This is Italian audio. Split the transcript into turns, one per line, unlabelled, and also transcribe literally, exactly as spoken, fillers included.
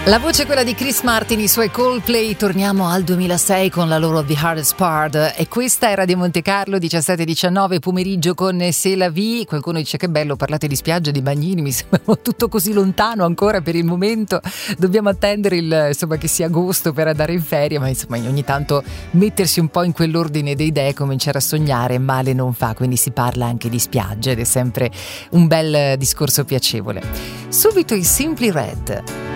La voce è quella di Chris Martin, i suoi Coldplay. Torniamo al duemilasei con la loro The Hardest Part, e questa era di Monte Carlo, diciassette diciannove, pomeriggio con C'est la vie. Qualcuno dice che bello, parlate di spiaggia, di bagnini, mi sembra tutto così lontano ancora per il momento, dobbiamo attendere il, insomma, che sia agosto per andare in ferie, ma insomma ogni tanto mettersi un po' in quell'ordine di idee, cominciare a sognare male non fa, quindi si parla anche di spiaggia ed è sempre un bel discorso piacevole. Subito i Simply Red.